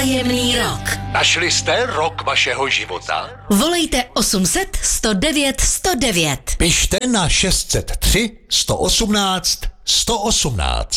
Vzájemný rok. Našli jste rok vašeho života? Volejte 800 109 109. Pište na 603 118 118.